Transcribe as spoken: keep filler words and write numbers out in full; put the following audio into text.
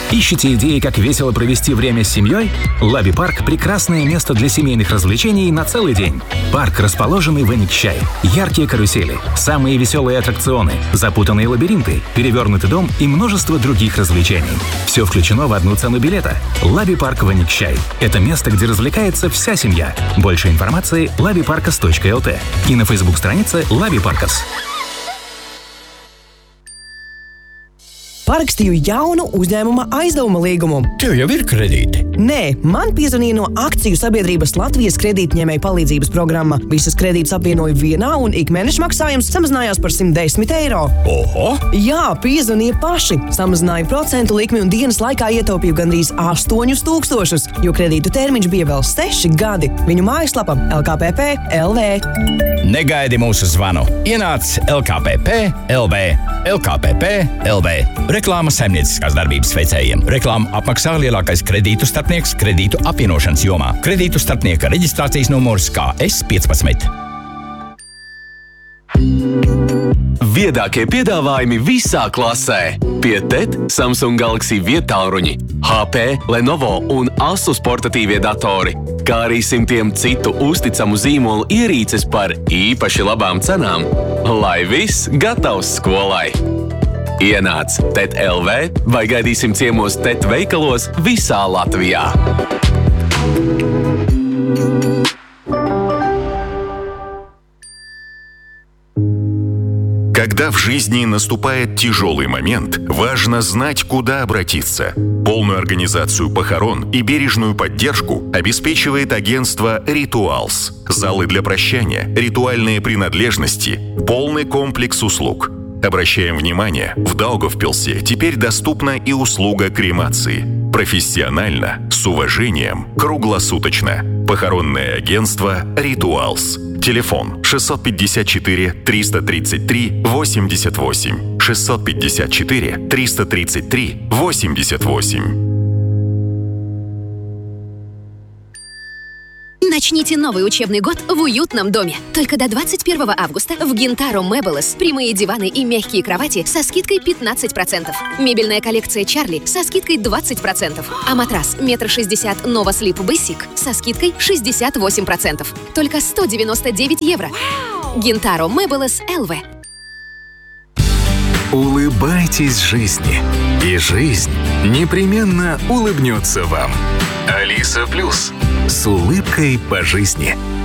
Ищете идеи, как весело провести время с семьей? Лаби Парк – прекрасное место для семейных развлечений на целый день. Парк, расположенный в Эникчай. Яркие карусели, самые веселые аттракционы, запутанные лабиринты, перевернутый дом и множество других развлечений. Все включено в одну цену билета. Лаби Парк в Эникчай. Это место, где развлекается вся семья. Больше информации – лаби паркас точка эл ти и на фейсбук-странице Лаби Паркас. Parakstīju jaunu uzņēmuma aizdevuma līgumu. Tev jau ir kredīti? Nē, man piezvanīja no akciju sabiedrības Latvijas kredītņēmēju palīdzības programma. Visas kredītas apvienoja vienā un ikmēneša maksājums samazinājās par simt desmit eiro. Oho! Jā, piezvanīja paši. Samazināja procentu likmi un dienas laikā ietaupīju gandrīz astoņus tūkstošus, jo kredītu termiņš bija vēl seši gadi. Viņu mājaslapa el ka pē pē punkt el vē. Negaidi mūsu zvanu. Ienāc el ka pē pē punkt el vē. el ka pē pē punkt el vē. Reklāma saimnieciskās darbības veicējiem. Reklāmu apmaksā lielākais kredītu starpnieks kredītu apvienošanas jomā. Kredītu starpnieka reģistrācijas numurs K S piecpadsmit. Viedākie piedāvājumi visā klasē. Pie T E T, Samsung Galaxy viedtālruņi, H P, Lenovo un Asus portatīvie datori, kā arī simtiem citu uzticamu zīmolu ierīces par īpaši labām cenām. Lai viss gatavs skolai! Ienāc T E T punkt el vē vai gaidīsim ciemos T E T veikalos visā Latvijā. Когда в жизни наступает тяжелый момент, важно знать, куда обратиться. Полную организацию похорон и бережную поддержку обеспечивает агентство «Ритуалс». Залы для прощания, ритуальные принадлежности, полный комплекс услуг. Обращаем внимание, в Даугавпилсе теперь доступна и услуга кремации. Профессионально, с уважением, круглосуточно. Похоронное агентство «Ритуалс». Телефон шестьсот пятьдесят четыре триста тридцать три восемьдесят восемь. шестьсот пятьдесят четыре триста тридцать три восемьдесят восемь. Начните новый учебный год в уютном доме. Только до двадцать первого августа в Гинтаро Мэблес прямые диваны и мягкие кровати со скидкой пятнадцать процентов. Мебельная коллекция Чарли со скидкой двадцать процентов. А матрас метр шестьдесят Nova Sleep Basic со скидкой шестьдесят восемь процентов. Только сто девяносто девять евро. Гинтаро Мэблес эл ви. Улыбайтесь жизни, и жизнь непременно улыбнется вам. Алиса Плюс. С улыбкой по жизни.